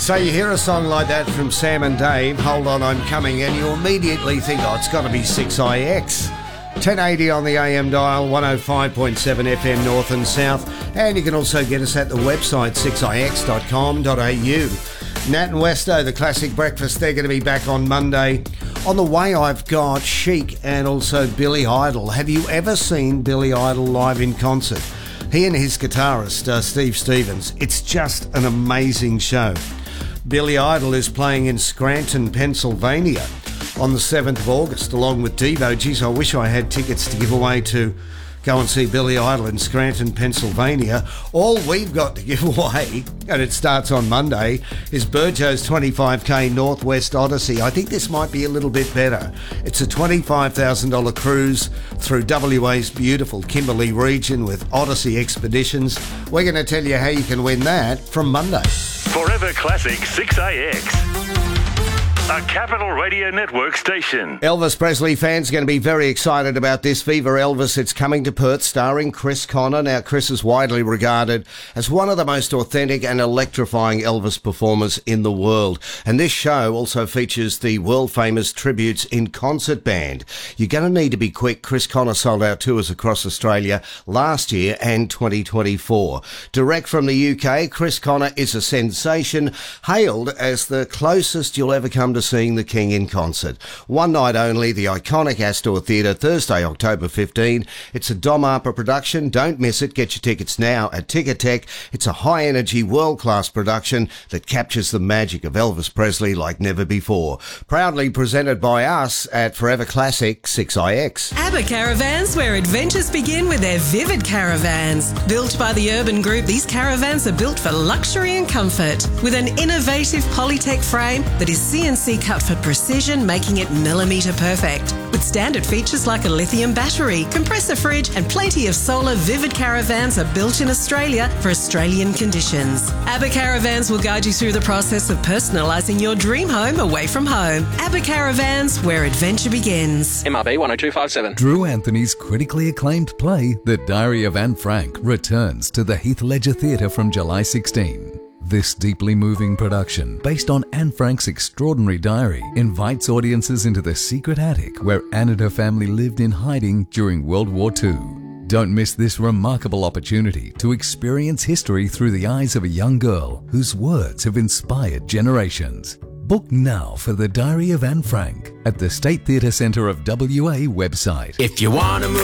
So you hear a song like that from Sam and Dave, Hold On I'm Coming, and you immediately think, oh, it's got to be 6IX. 1080 on the AM dial, 105.7 FM north and south, and you can also get us at the website 6ix.com.au. Nat and Westo, the classic breakfast, they're going to be back on Monday. On the way, I've got Chic and also Billy Idol. Have you ever seen Billy Idol live in concert? He and his guitarist, Steve Stevens. It's just an amazing show. Billy Idol is playing in Scranton, Pennsylvania on the 7th of August, along with Devo. Geez, I wish I had tickets to give away to go and see Billy Idol in Scranton, Pennsylvania. All we've got to give away, and it starts on Monday, is Burjo's 25k Northwest Odyssey. I think this might be a little bit better. It's a $25,000 cruise through WA's beautiful Kimberley region with Odyssey Expeditions. We're going to tell you how you can win that from Monday. Forever Classic 6AX. A Capital Radio Network station. Elvis Presley fans are going to be very excited about this. Viva Elvis, it's coming to Perth, starring Chris Connor. Now, Chris is widely regarded as one of the most authentic and electrifying Elvis performers in the world. And this show also features the world-famous Tributes in Concert Band. You're going to need to be quick. Chris Connor sold out tours across Australia last year and 2024. Direct from the UK, Chris Connor is a sensation, hailed as the closest you'll ever come to seeing the King in concert. One night only, the iconic Astor Theatre, Thursday, October 15. It's a Dom Harper production. Don't miss it. Get your tickets now at Ticketek. It's a high-energy, world-class production that captures the magic of Elvis Presley like never before. Proudly presented by us at Forever Classic 6IX. ABBA Caravans, where adventures begin with their vivid caravans. Built by the Urban Group, these caravans are built for luxury and comfort. With an innovative Polytech frame that is CNC cut for precision, making it millimetre perfect. With standard features like a lithium battery, compressor fridge and plenty of solar, Vivid Caravans are built in Australia for Australian conditions. ABBA Caravans will guide you through the process of personalising your dream home away from home. ABBA Caravans, where adventure begins. MRB 10257. Drew Anthony's critically acclaimed play, The Diary of Anne Frank, returns to the Heath Ledger Theatre from July 16. This deeply moving production, based on Anne Frank's extraordinary diary, invites audiences into the secret attic where Anne and her family lived in hiding during World War II. Don't miss this remarkable opportunity to experience history through the eyes of a young girl whose words have inspired generations. Book now for The Diary of Anne Frank at the State Theatre Centre of WA website. If you want to move